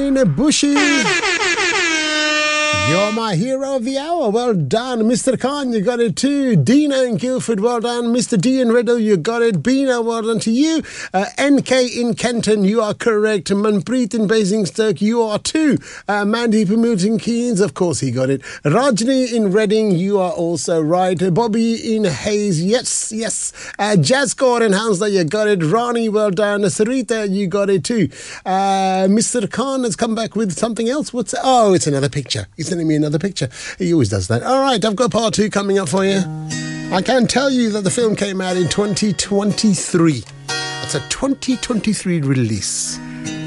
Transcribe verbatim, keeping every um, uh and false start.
in Bushy. You're my hero of the hour. Well done. Mister Khan, you got it too. Dina in Guildford, well done. Mister D in Riddle, you got it. Bina, well done to you. Uh, N K in Kenton, you are correct. Manpreet in Basingstoke, you are too. Uh, Mandeep in Milton Keynes, of course he got it. Rajni in Reading, you are also right. Bobby in Hayes, yes, yes. Uh, Jazzcore in Hounslow, you got it. Rani, well done. Sarita, you got it too. Uh, Mister Khan has come back with something else. What's Oh, it's another picture. He's sending me another picture. He always does that. All right, I've got part two coming up for you. I can tell you that the film came out in twenty twenty-three. It's a twenty twenty-three release.